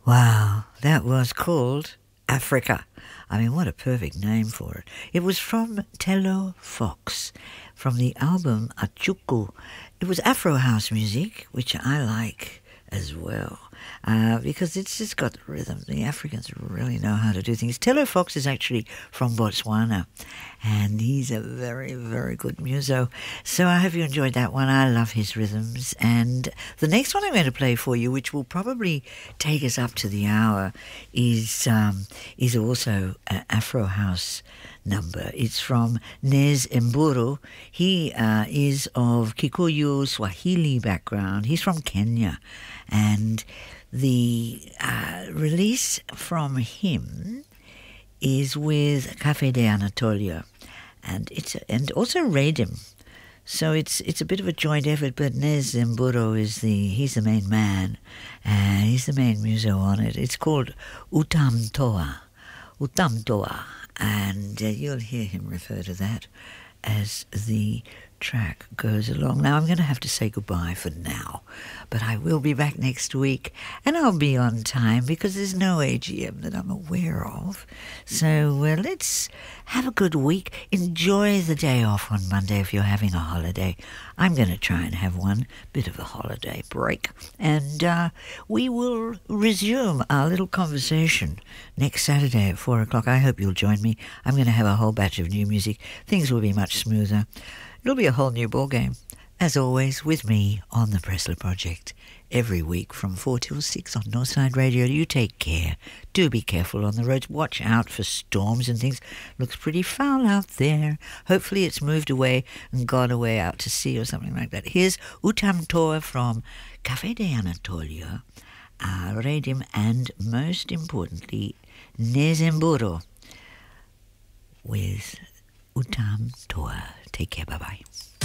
Wow, that was called Africa. I mean, what a perfect name for it. It was from Tello Fox, from the album Achuku. It was Afro house music, which I like as well, because it's just got the rhythm. The Africans really know how to do things. Tello Fox is actually from Botswana, and he's a very, very good muso. So I hope you enjoyed that one. I love his rhythms. And the next one I'm going to play for you, which will probably take us up to the hour, is also an Afro house number. It's from Nez Mburu. He is of Kikuyu Swahili background. He's from Kenya, and the release from him is with Cafe de Anatolia, and also Radim. So it's a bit of a joint effort, but Nez Mburu he's the main man, and he's the main muso on it. It's called Utamtoa, and you'll hear him refer to that as the track goes along. Now I'm going to have to say goodbye for now, but I will be back next week, and I'll be on time because there's no AGM that I'm aware of. So let's have a good week. Enjoy the day off on Monday if you're having a holiday. I'm going to try and have one bit of a holiday break, and we will resume our little conversation next Saturday at 4 o'clock. I hope you'll join me. I'm going to have a whole batch of new music. Things will be much smoother. It'll be a whole new ballgame. As always, with me on the Pressler Project, every week from 4 till 6 on Northside Radio. You take care. Do be careful on the roads. Watch out for storms and things. Looks pretty foul out there. Hopefully it's moved away and gone away out to sea or something like that. Here's Utamtoa from Cafe de Anatolia, Radim, and most importantly, Nez Mburu with Utamtoa. Take care. Bye-bye.